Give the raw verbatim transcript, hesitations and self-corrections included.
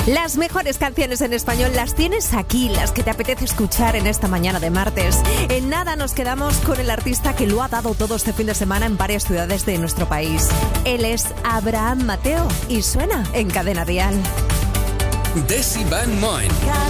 Las mejores canciones en español las tienes aquí, las que te apetece escuchar en esta mañana de martes. En nada nos quedamos con el artista que lo ha dado todo este fin de semana en varias ciudades de nuestro país. Él es Abraham Mateo y suena en Cadena Dial. Desi Van Moen.